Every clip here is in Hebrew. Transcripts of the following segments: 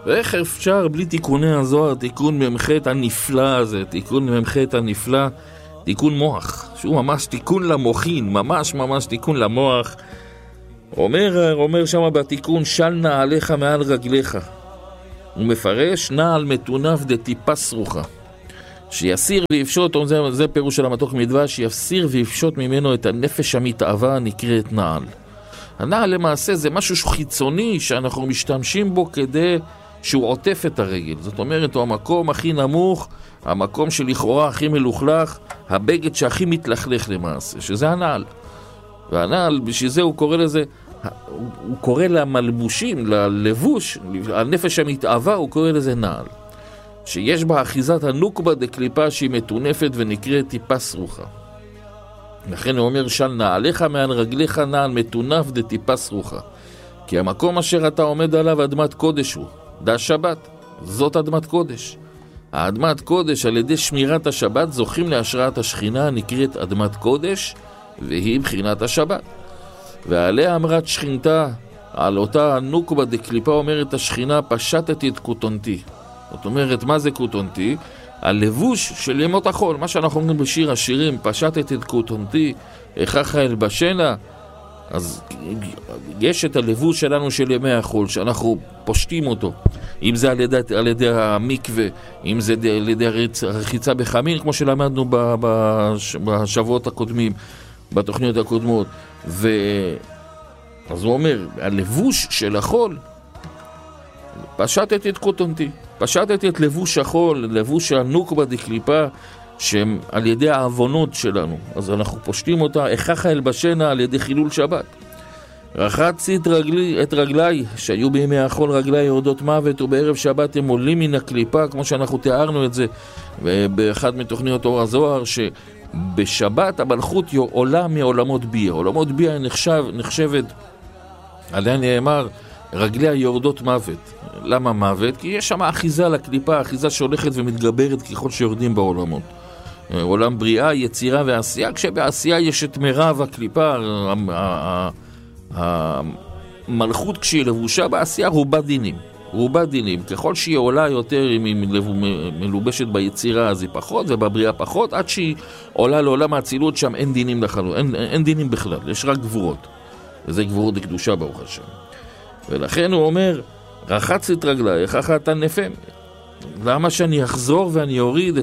ואיך אפשר בלי תיקוני הזוהר, תיקון ממחית הנפלא הזה, תיקון ממחית הנפלא, תיקון מוח, שהוא ממש תיקון למוחין, ממש תיקון למוח. אומר שם בתיקון, של נעליך מעל רגליך. הוא מפרש, נעל מטונף דטיפה סרוחה. שיסיר ויפשוט, זה פירוש של המתוק מדבש, שיסיר ויפשוט ממנו את הנפש המתאווה נקראת נעל. הנעל למעשה זה משהו חיצוני שאנחנו משתמשים בו כדי שהוא עוטף את הרגל. זאת אומרת, הוא המקום הכי נמוך, המקום שלכאורה הכי מלוכלך, הבגד שהכי מתלכלך למעשה, שזה הנעל. והנעל, בשביל זה הוא קורא לזה, הוא קורא למלבושים, ללבוש, הנפש המתאווה, הוא קורא לזה נעל. שיש בה אחיזת הנוקבה דקליפה שהיא מטונפת ונקראת טיפה סרוחה. לכן הוא אומר, של נעליך מעל רגליך נעל מטונף דטיפה סרוחה. כי המקום אשר אתה עומד עליו אדמת קודש הוא, דה שבת, זאת אדמת קודש. האדמת קודש על ידי שמירת השבת זוכים להשראת השכינה נקראת אדמת קודש, והיא בחינת השבת. ועליה אמרת שכינתה, על אותה הנוקבה דקליפה אומרת השכינה, פשטתי את קוטונתי. זאת אומרת, מה זה קוטונתי? הלבוש של ימות החול, מה שאנחנו אומרים בשיר השירים, פשטתי את קוטונתי, איכך אלבשנה. אז יש את הלבוש שלנו של ימי החול, שאנחנו פושטים אותו, אם זה על ידי המקווה, אם זה על ידי הרחיצה בחמין, כמו שלמדנו בשבועות הקודמים, בתוכניות הקודמות. אז הוא אומר, הלבוש של החול, פשטתי את קוטונתי, פשטתי את לבוש החול, לבוש הנוקבה דקליפה, שהם על ידי העוונות שלנו. אז אנחנו פושטים אותה, איכך אלבשנה על ידי חילול שבת. רחצתי את רגליי, שהיו בימי החול רגליי יורדות מוות, ובערב שבת הם עולים מן הקליפה, כמו שאנחנו תיארנו את זה באחד מתוכניות אור הזוהר, שבשבת המלכות עולה מעולמות ביה. עולמות ביה נחשבת, עדיין נאמר, רגליה יורדות מוות. למה מוות? כי יש שם אחיזה לקליפה, אחיזה שהולכת ומתגברת ככל שיורדים בעולמות. עולם בריאה, יצירה ועשייה, כשבעשייה יש את מרב הקליפה, המלכות כשהיא לבושה בעשייה רובה דינים. ככל שהיא עולה יותר, אם היא מלובשת ביצירה אז היא פחות, ובבריאה פחות, עד שהיא עולה לעולם האצילות, שם אין דינים לחלו, אין דינים בכלל, יש רק גבורות. וזה גבורות לקדושה ברוך השם. ולכן הוא אומר, רחץ את רגלי, איך אתה נפם? למה שאני אחזור ואני אוריד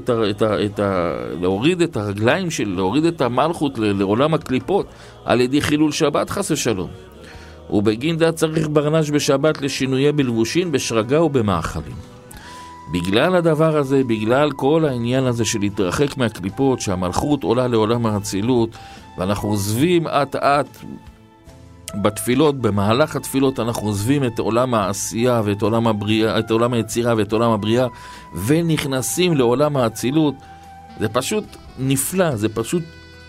להוריד את הרגליים שלי, להוריד את המלכות לעולם הקליפות, על ידי חילול שבת חס ושלום. ובגין דה צריך ברנש בשבת לשינויי בלבושין, בשרגה ובמאכלים. בגלל הדבר הזה, בגלל כל העניין הזה של להתרחק מהקליפות, שהמלכות עולה לעולם האצילות, ואנחנו עוזבים עט בתפילות, במהלך התפילות אנחנו עוזבים את עולם העשייה ואת עולם הבריאה, את עולם היצירה ואת עולם הבריאה, ונכנסים לעולם האצילות. זה פשוט נפלא, זה פשוט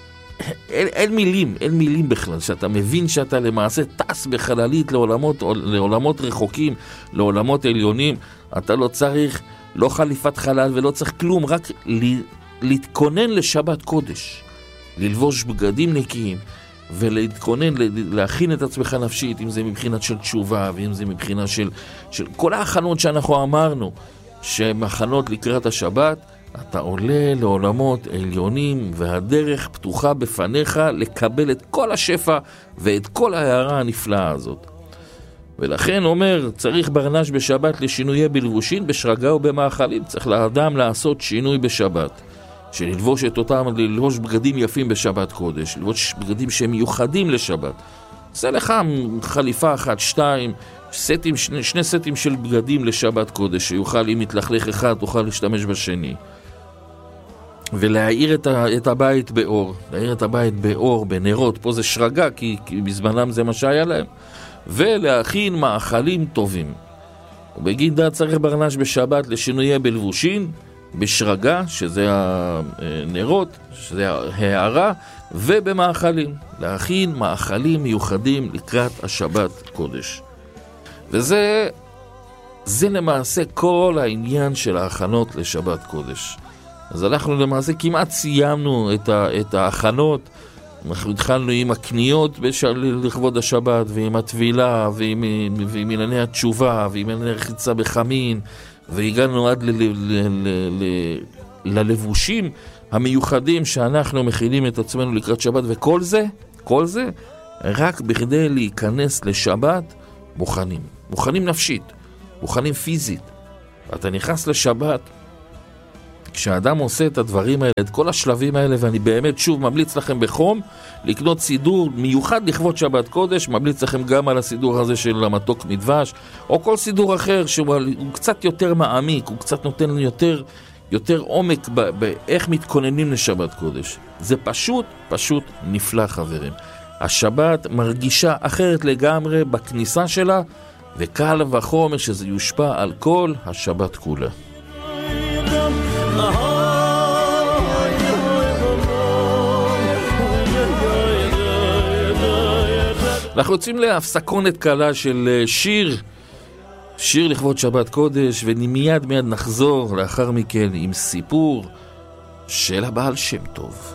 אין מילים בכלל, שאתה מבין שאתה למעשה טס בחללית לעולמות רחוקים, לעולמות עליונים. אתה לא צריך לא חליפת חלל ולא צריך כלום, רק להתכונן לשבת קודש, ללבוש בגדים נקיים ולהתכונן, להכין את עצמך נפשית, אם זה מבחינת של תשובה ואם זה מבחינת של כל ההכנות שאנחנו אמרנו שהן הכנות לקראת השבת. אתה עולה לעולמות עליונים והדרך פתוחה בפניך לקבל את כל השפע ואת כל ההערה הנפלאה הזאת. ולכן אומר, צריך ברנש בשבת לשינויי בלבושין, בשרגה ובמאכלים. צריך לאדם לעשות שינוי בשבת, שללבוש את אותם, ללבוש בגדים יפים בשבת קודש, ללבוש בגדים שהם מיוחדים לשבת. זה לך חליפה אחת, שני סטים של בגדים לשבת קודש, שיוכל, אם יתלכלך אחד, תוכל להשתמש בשני. ולהאיר את הבית באור, להאיר את הבית באור, בנרות. פה זה שרגה, כי בזמנם זה מה שהיה להם. ולהכין מאכלים טובים. ובגין דת צריך ברנש בשבת לשינויי בלבושין, בשרגה, שזה הנרות, שזה ההערה, ובמאכלים, להכין מאכלים מיוחדים לקראת השבת קודש. וזה למעשה כל העניין של ההכנות לשבת קודש. אז אנחנו למעשה כמעט סיימנו את ההכנות אנחנו התחלנו עם הקניות לכבוד השבת, ועם התבילה, ועם ענייני התשובה, ועם ענייני רחיצה בחמין, והגענו עד ללבושים המיוחדים שאנחנו מכינים את עצמנו לקראת שבת, וכל זה, כל זה, רק בכדי להיכנס לשבת מוכנים נפשית, מוכנים פיזית. אתה נכנס לשבת, כשאדם עושה את הדברים האלה, את כל השלבים האלה, ואני באמת שוב ממליץ לכם בחום לקנות סידור מיוחד לכבוד שבת קודש, ממליץ לכם גם על הסידור הזה של המתוק מדבש, או כל סידור אחר שהוא קצת יותר מעמיק, הוא קצת נותן יותר עומק באיך מתכוננים לשבת קודש. זה פשוט נפלא, חברים. השבת מרגישה אחרת לגמרי בכניסה שלה, וקל וחומר שזה יושפע על כל השבת כולה. אנחנו יוצאים להפסקונת קלה של שיר לכבוד שבת קודש, ומיד נחזור לאחר מכן עם סיפור של הבעל שם טוב.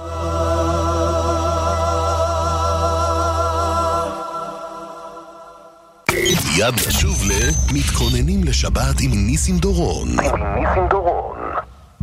מיד נשוב מתכוננים לשבת עם ניסים דורון.